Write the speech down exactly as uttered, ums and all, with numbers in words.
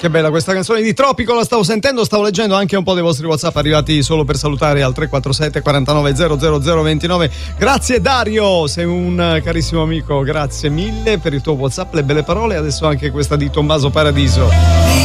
Che bella questa canzone di Tropico, la stavo sentendo, stavo leggendo anche un po' dei vostri WhatsApp arrivati solo per salutare al tre quattro sette quarantanove zero zero zero ventinove. Grazie Dario, sei un carissimo amico, grazie mille per il tuo WhatsApp, le belle parole, adesso anche questa di Tommaso Paradiso.